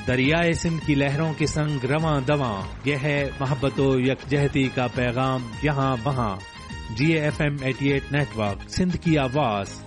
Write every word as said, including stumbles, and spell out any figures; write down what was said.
दरियाए सिंध की लहरों के संग रवां दवां, यह है मोहब्बतो यकजहती का पैगाम यहाँ वहाँ। जी एफ एम अठासी नेटवर्क, सिंध की आवाज,